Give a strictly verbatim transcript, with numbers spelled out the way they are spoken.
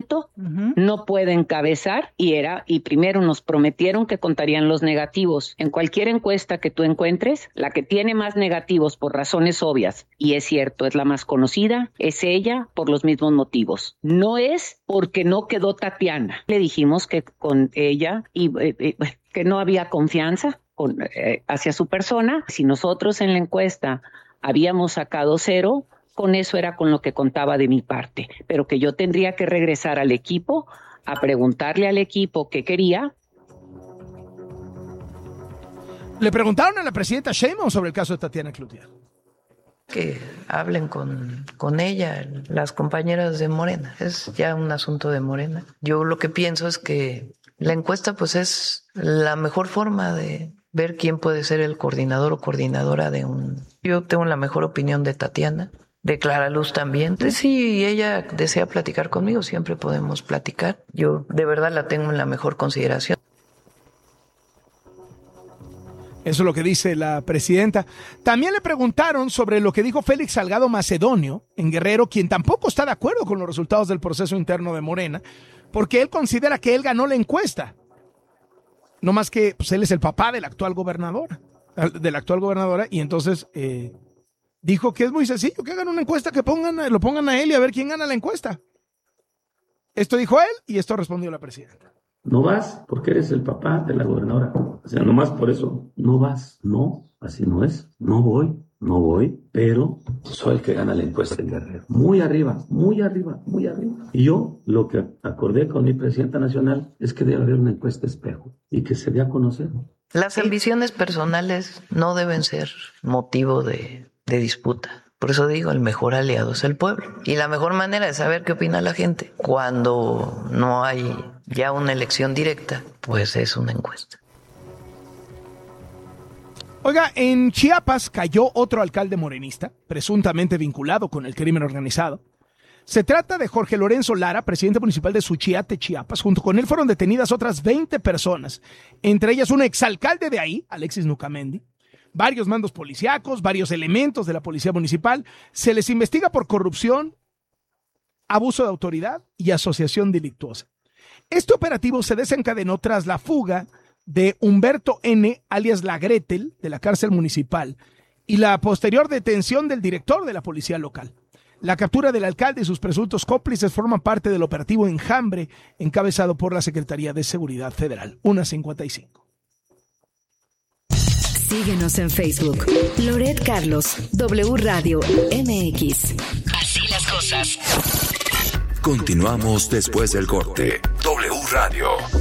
adulto, uh-huh. no puede encabezar y era, y primero nos prometieron que contarían los negativos. En cualquier encuesta que tú encuentres, la que tiene más negativos por razones obvias, y es cierto, es la más conocida, es ella por los mismos motivos. No es porque no quedó Tatiana. Le dijimos que con ella y eh, eh, que no había confianza con, eh, hacia su persona. Si nosotros en la encuesta habíamos sacado cero, con eso era con lo que contaba de mi parte, pero que yo tendría que regresar al equipo a preguntarle al equipo qué quería. Le preguntaron a la presidenta Sheinbaum sobre el caso de Tatiana Cloutier. Que hablen con, con ella, las compañeras de Morena. Es ya un asunto de Morena. Yo lo que pienso es que la encuesta pues es la mejor forma de ver quién puede ser el coordinador o coordinadora de un... Yo tengo la mejor opinión de Tatiana, de Clara Luz también. Entonces, si ella desea platicar conmigo, siempre podemos platicar. Yo de verdad la tengo en la mejor consideración. Eso es lo que dice la presidenta. También le preguntaron sobre lo que dijo Félix Salgado Macedonio en Guerrero, quien tampoco está de acuerdo con los resultados del proceso interno de Morena, porque él considera que él ganó la encuesta. No más que pues, él es el papá del actual gobernador, de la actual gobernadora, y entonces eh, dijo que es muy sencillo, que hagan una encuesta, que pongan, lo pongan a él y a ver quién gana la encuesta. Esto dijo él y esto respondió la presidenta. No vas porque eres el papá de la gobernadora. O sea, nomás por eso, no vas. No, así no es. No voy, no voy, pero soy el que gana la encuesta en Guerrero. Muy arriba, muy arriba, muy arriba. Y yo lo que acordé con mi presidenta nacional es que debe haber una encuesta espejo y que se dé a conocer. Las ambiciones personales no deben ser motivo de, de disputa. Por eso digo, el mejor aliado es el pueblo. Y la mejor manera de saber qué opina la gente cuando no hay ya una elección directa, pues es una encuesta. Oiga, en Chiapas cayó otro alcalde morenista, presuntamente vinculado con el crimen organizado. Se trata de Jorge Lorenzo Lara, presidente municipal de Suchiate, Chiapas. Junto con él fueron detenidas otras veinte personas, entre ellas un exalcalde de ahí, Alexis Nucamendi, varios mandos policíacos, varios elementos de la policía municipal. Se les investiga por corrupción, abuso de autoridad y asociación delictuosa. Este operativo se desencadenó tras la fuga de Humberto N., alias La Gretel, de la cárcel municipal, y la posterior detención del director de la policía local. La captura del alcalde y sus presuntos cómplices forman parte del operativo Enjambre, encabezado por la Secretaría de Seguridad Federal. una cincuenta y cinco. Síguenos en Facebook. Loret Carlos, W Radio M X. Así las cosas. Continuamos después del corte. W Radio.